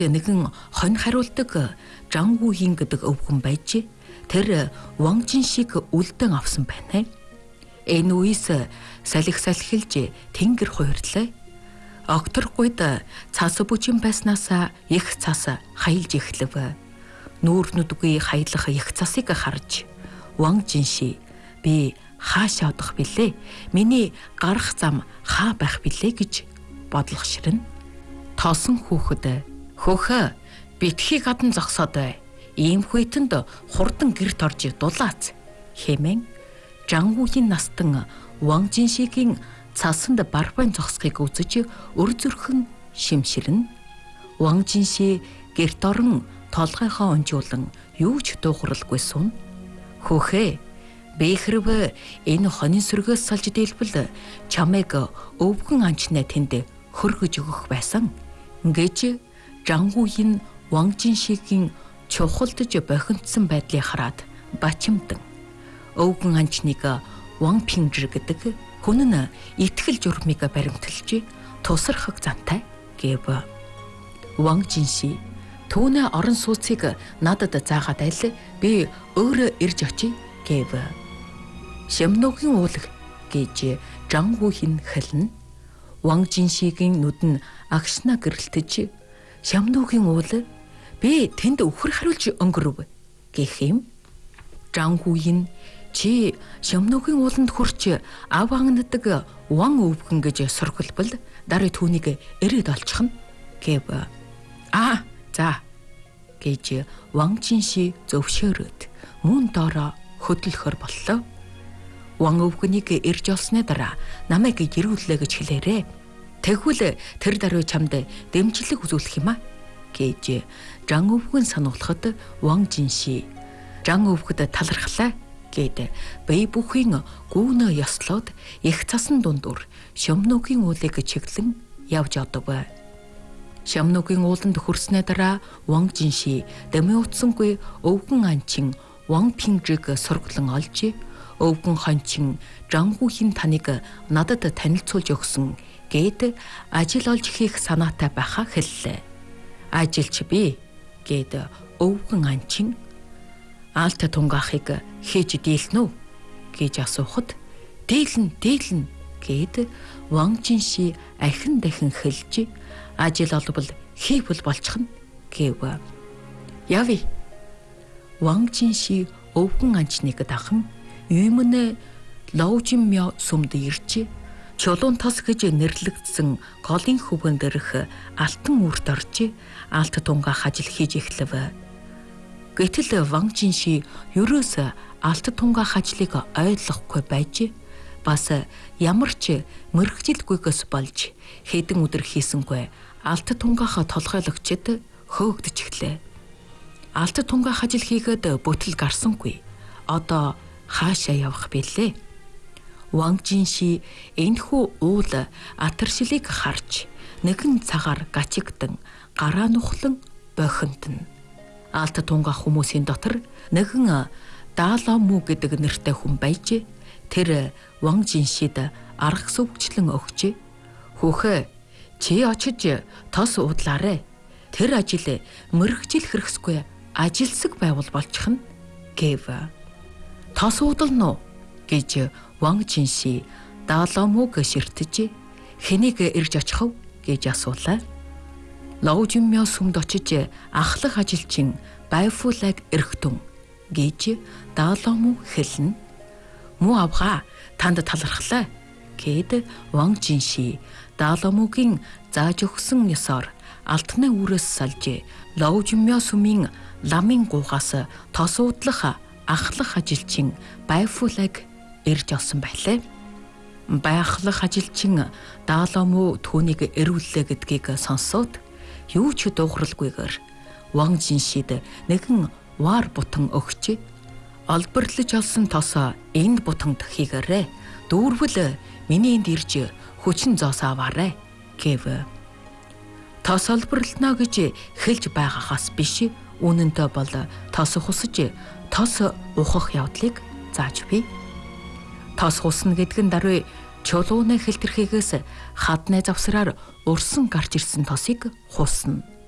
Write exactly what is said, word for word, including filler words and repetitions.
Нэгэн хонь хариулдаг Жангүүхийн гэдэг өвгөн байж тэр Ван Жиншийг үлдэн авсан байна. Энэ үеэс салхи салхилж тэнгэр хуйрлаа. Огторгүйд цас бүжин байснаас их цас хаялж эхлэв. Нүүрнүдгүй хаялах их цасыг харж Ван Жинши би хаашаа одох билээ? Миний гарах зам хаа байх билээ гэж бодлого ширнэ. Тоосон хүүхэд хөөхөө битгий гадна зогсоод бай. Ийм хүйтэнд хурдан гэрт орж дулаац хэмээн Жангүүхийн настан Ван Жиншигийн цасанд барбайн зогсхийг үзэж өр зүрхэн шимширнэ. Ван Жинши гэрт орон толгойхоо онжуулан юу ч дуухралгүй сун. Хөөхөө би хэрв энэ хонин сүргээс салж дийлбэл чамайг өвгөн анчнаа тэнд хөргөж өгөх байсан гэж Жангүүхийн Ван Жиншигийн чухалдж бохиндсан байдлыг хараад бачимдан өвгөн анчныг Ван Пинжэр гэдэг хүн нь итгэл журмыг баримталж тусархаг зантай гэв. Ван Жинши түүнээ орон сууцыг надад заагаад айл би өөрөө ирж очие гэв. Шамнуугийн уулаг гэж Жангүүхийн хэлнэ. Ван Жиншигийн нүд нь агшнаа гэрэлтэж Шамнуугийн уул би тэнд өвхөр хариулж өнгөрөв гэх юм. Жангүүийн чи Шамнуугийн ууланд хурч ав ангнадаг Ван өвгөн гэж сургалбал дараа түүнийг ирээд олчихно гэв. Аа за гэж Ван Жинши зөвшөөрөөд мөн доороо хөдлөхөр боллоо. Ван өвгөнийг ирж олсны дараа намайг ирүүлээ гэж хэлээрээ. Тэгвэл тэр даруй чамд дэмжлэг үзүүлэх юм а гэж Жан өвгөн сануулхад Ван Жинши Жан өвгөд талархлаа гэд бие бүхийн гүүнөө ёслоод их цасан дундуур Шамнуугийн уулыг чиглэн явж одов. Шамнуугийн ууланд хүрснээ дараа Ван Жинши дэмэ утсангүй өвгөн анчин Ван Пинжиг сургалан олж өвгөн хончин Жангүүхийн таныг надад танилцуулж өгсөн гэд ажил олж хийх санаатай байхаа хэллээ. Ажилч би гэд өвгөн анчин Алт Тунгаахыг хийж дийлнэ үү гэж асуухад дийлэн дийлэн гэд Ван Жинши ахин дахин хэлж ажил олбол хийвэл болчихно гэв. Яви. Ван Жинши өвгөн анчныг дахан Юмнэ Лоужинмё сүмд ирж Чулуун тос гэж нэрлэгдсэн голын хөвгөн дээрх алтан үрт орж Алт Тунгаах ажил хийж эхлэв. Гэтэл Ван Жинши ерөөс Алт Тунгаах ажлыг ойлгохгүй байж бас ямар ч мэрэгжилгүйгээс болж хэдэн өдөр хийсэнгүй Алт Тунгаах толгойлогчд хөөгдөж эхлэв. Алт Тунгаах ажил хийгээд бүтэл гарсангүй. Одоо хаашаа явах билээ? Ван Жинши энэхүү уул атаршилыг харж нэгэн цагаар гачигдан гараа нухлан бохиндно. Алт Тунгаах хүмүүсийн дотор нэгэн Даалому гэдэг нэртэй хүн байж тэр Ван Жиншид арга сүвгчлэн өгч "Хүүхэ, чи очиж тос уудлаарэ. Тэр ажил мэрэгжил хэрэгсгүй ажилсаг байвал болчихно" гэв. "Тос уудлна уу?" гэж Ван Жинши Дааломуг ширтэж "Хэнийг ирж очих вэ?" гэж асуулаа. Лоужинмё сүмд очиж ахлах ажилчин Байфулаг эргэтэн гэж Даалому хэлнэ. "Муу авгаа танд талархлаа" гэд Ван Жинши Дааломугийн зааж өгсөн ёсоор алтны үрээс салж Лоужинмё сүмийн ламын гуугаас тос уудлах ахлах ажилчин Байфулаг ирж олсон байлаа. Байхлах ажилчин Даалому түүнийг эрүүллээ гэдгийг сонсоод юу ч дуухралгүйгээр Ван Жиншид нэгэн вар бутан өгч олборлож олсон тосоо энд бутанд хийгээрэй. Дүүрвэл миний энд ирж хүчин зоос аваарай гэв. Тос олборлоно гэж хэлж байгаагаас биш үнэнтэй бол тос хусаж тос ухах явдлыг зааж бий. Тос хусна гэдэг нь даруй чулууны хэлтэрхийгээс хадны завсраар урсан гарч ирсэн тосыг хусна